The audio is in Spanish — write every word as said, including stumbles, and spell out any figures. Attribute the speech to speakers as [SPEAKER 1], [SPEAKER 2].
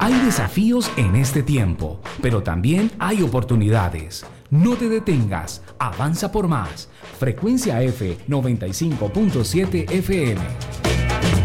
[SPEAKER 1] Hay desafíos en este tiempo, pero también hay oportunidades. No te detengas, avanza por más. Frecuencia F noventa y cinco punto siete F M.